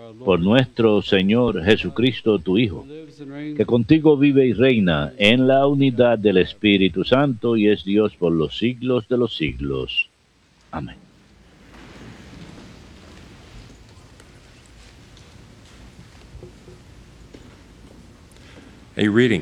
por nuestro Señor Jesucristo, tu Hijo, que contigo vive y reina en la unidad del Espíritu Santo y es Dios por los siglos de los siglos. Amén. A reading.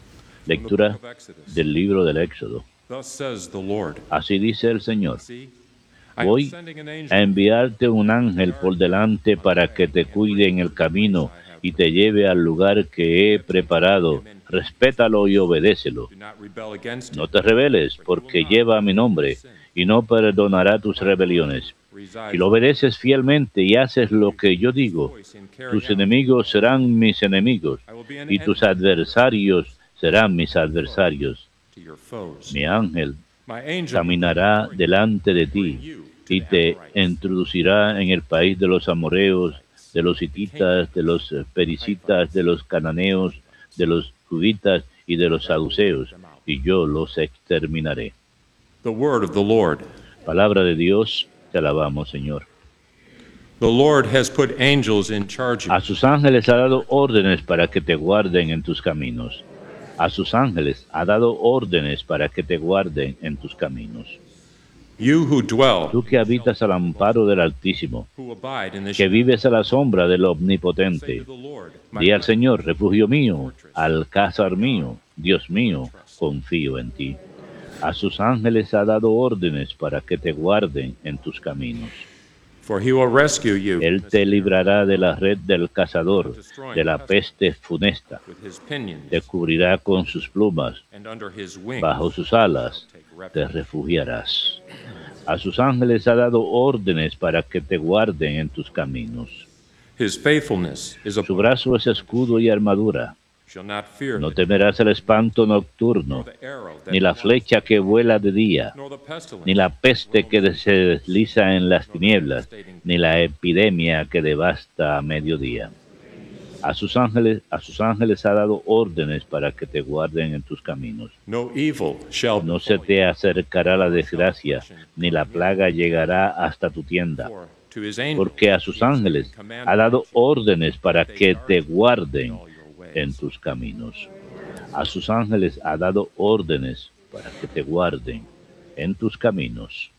Lectura del libro del Éxodo. Thus says the Lord. Así dice el Señor: See, I am voy sending an a angel enviarte un ángel por delante para que te cuide en el camino y te lleve al lugar que he preparado. Respétalo y obedécelo. Do not rebel against No him. te rebeles, porque lleva mi nombre y no perdonará tus rebeliones. Si lo obedeces fielmente y haces lo que yo digo, tus enemigos serán mis enemigos y tus adversarios serán mis adversarios. To your foes. Mi ángel My angel caminará delante de ti y te introducirá en el país de los amorreos, de los hititas, de los pericitas, de los cananeos, de los juditas y de los saduceos, y yo los exterminaré. The word of the Lord. Palabra de Dios, te alabamos, Señor. The Lord has put angels in charge A of you. sus ángeles ha dado órdenes para que te guarden en tus caminos. A sus ángeles ha dado órdenes para que te guarden en tus caminos. You who dwell, Tú que habitas al amparo del Altísimo, who abide in the que shadow, vives a la sombra del say Omnipotente, to the Lord, my di al refuge. Señor, refugio mío, alcázar mío, Dios mío, confío en ti. A sus ángeles ha dado órdenes para que te guarden en tus caminos. For he will rescue you Él te librará de la red del cazador, de la peste funesta. with his pinions, Te cubrirá con sus plumas, and under his wings bajo sus alas take te refuge. refugiarás. A sus ángeles ha dado órdenes para que te guarden en tus caminos. His faithfulness is Su upon brazo es escudo y armadura. shall not fear No the temerás el espanto nocturno, the arrow that ni la flecha que vuela de día, nor the pestilence, ni la peste que se desliza en las tinieblas, ni la epidemia que devasta a mediodía. A sus ángeles ha dado órdenes para que te guarden en tus caminos. no evil shall No se te acercará la desgracia, ni la plaga llegará hasta tu tienda, befall. To his angels porque a sus ángeles ha dado órdenes para que te guarden all your ways. en tus caminos. A sus ángeles ha dado órdenes para que te guarden en tus caminos.